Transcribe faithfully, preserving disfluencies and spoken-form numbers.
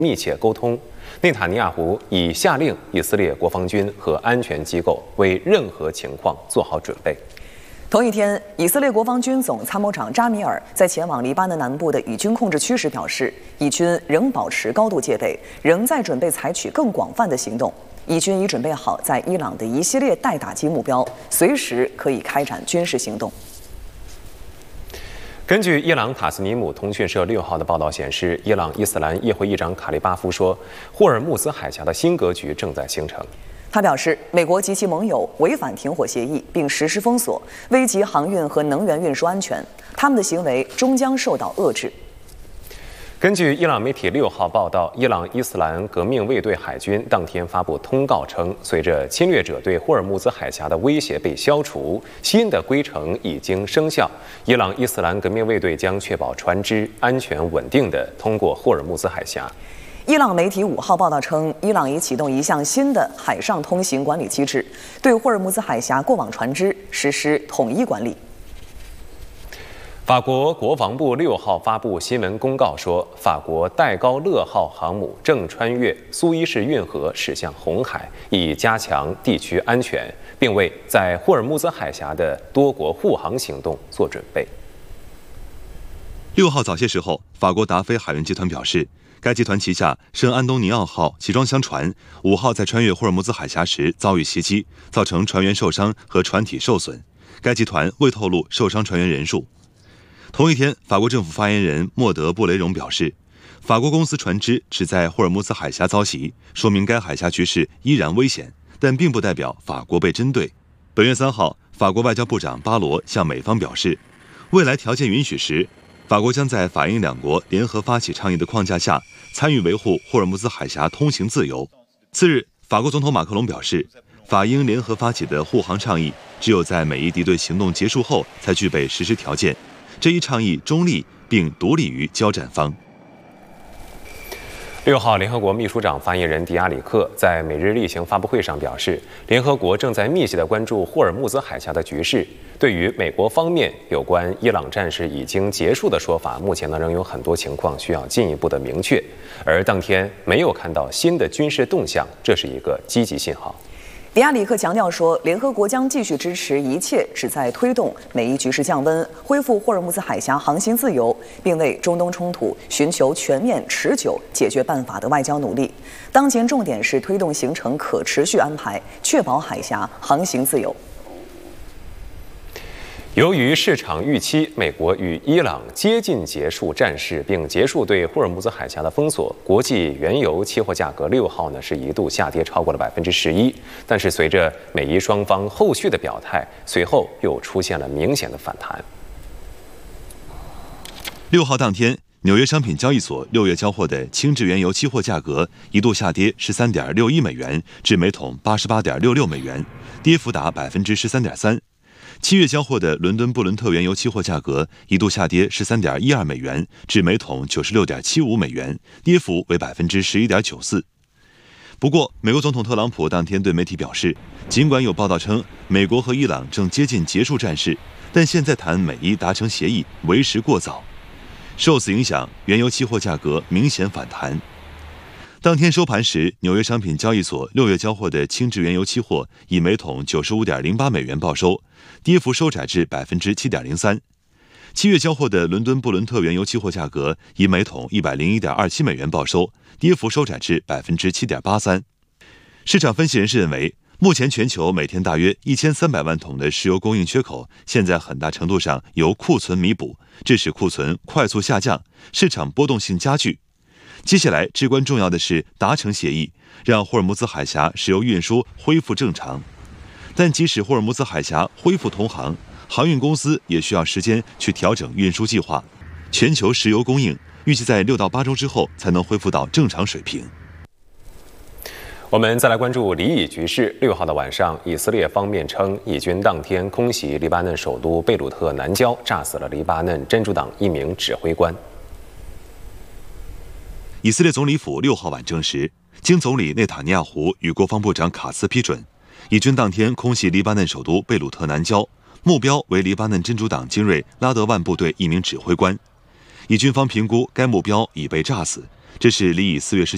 密切沟通。内塔尼亚胡已下令以色列国防军和安全机构为任何情况做好准备。 同一天，以色列国防军总参谋长扎米尔在前往黎巴嫩南部的以军控制区时表示，以军仍保持高度戒备，仍在准备采取更广泛的行动。以军已准备好在伊朗的一系列待打击目标，随时可以开展军事行动。 根据伊朗塔斯尼姆通讯社六号的报道显示，伊朗伊斯兰议会议长卡利巴夫说，霍尔木兹海峡的新格局正在形成。 他表示，美国及其盟友违反停火协议，并实施封锁，危及航运和能源运输安全，他们的行为终将受到遏制。 根据伊朗媒体六号报道，伊朗伊斯兰革命卫队海军当天发布通告称，随着侵略者对霍尔木兹海峡的威胁被消除，新的规程已经生效。伊朗伊斯兰革命卫队将确保船只安全稳定地通过霍尔木兹海峡。 伊朗媒体五号报道称，伊朗已启动一项新的海上通行管理机制，对霍尔木兹海峡过往船只实施统一管理。 法国国防部六号发布新闻公告说，法国戴高乐号航母正穿越苏伊士运河驶向红海，以加强地区安全，并为在霍尔木兹海峡的多国护航行动做准备。 六号早些时候，法国达菲海运集团表示，该集团旗下圣安东尼奥号集装箱船五号在穿越霍尔木兹海峡时遭遇袭击，造成船员受伤和船体受损。该集团未透露受伤船员人数。同一天，法国政府发言人莫德布雷荣表示，法国公司船只只在霍尔木兹海峡遭袭，说明该海峡局势依然危险，但并不代表法国被针对。本月三号，法国外交部长巴罗向美方表示，未来条件允许时，法国将在法英两国联合发起倡议的框架下，参与维护霍尔木兹海峡通行自由。次日，法国总统马克龙表示，法英联合发起的护航倡议只有在美伊敌对行动结束后才具备实施条件。这一倡议中立并独立于交战方。 六号，联合国秘书长发言人迪亚里克在每日例行发布会上表示，联合国正在密切地关注霍尔木兹海峡的局势。对于美国方面有关伊朗战事已经结束的说法，目前呢仍有很多情况需要进一步的明确。而当天没有看到新的军事动向，这是一个积极信号。 迪亚里克强调说，联合国将继续支持一切旨在推动美伊局势降温、恢复霍尔木兹海峡航行自由，并为中东冲突寻求全面、持久解决办法的外交努力。当前重点是推动形成可持续安排，确保海峡航行自由。 由于市场预期美国与伊朗接近结束战事，并结束对霍尔木兹海峡的封锁，国际原油期货价格六号呢是一度下跌超过了百分之十一。但是随着美伊双方后续的表态，随后又出现了明显的反弹。 六号当天，纽约商品交易所六月交货的轻质原油期货价格一度下跌十三点六一美元至每桶八十八点六六美元，跌幅达百分之十三点三。七月交货的伦敦布伦特原油期货价格一度下跌十三点一二美元至每桶九十六点七五美元，跌幅为百分之十一点九四。不过，美国总统特朗普当天对媒体表示，尽管有报道称美国和伊朗正接近结束战事，但现在谈美伊达成协议为时过早。受此影响，原油期货价格明显反弹。当天收盘时，纽约商品交易所六月交货的轻质原油期货以每桶九十五点零八美元报收，跌幅收窄至百分之七点零三。七月交货的伦敦布伦特原油期货价格以每桶一百零一点二七美元报收，跌幅收窄至百分之七点八三。市场分析人士认为，目前全球每天大约一千三百万桶的石油供应缺口，现在很大程度上由库存弥补，致使库存快速下降，市场波动性加剧。接下来至关重要的是达成协议，让霍尔木兹海峡石油运输恢复正常。但即使霍尔木兹海峡恢复通航，航运公司也需要时间去调整运输计划。全球石油供应预计在六到八周之后才能恢复到正常水平。 我们再来关注黎以局势。六号的晚上，以色列方面称，以军当天空袭黎巴嫩首都贝鲁特南郊，炸死了黎巴嫩真主党一名指挥官。 以色列总理府六号晚证实，经总理内塔尼亚胡与国防部长卡茨批准，以军当天空袭黎巴嫩首都贝鲁特南郊，目标为黎巴嫩真主党精锐拉德万部队一名指挥官。以军方评估该目标已被炸死，这是黎以四月十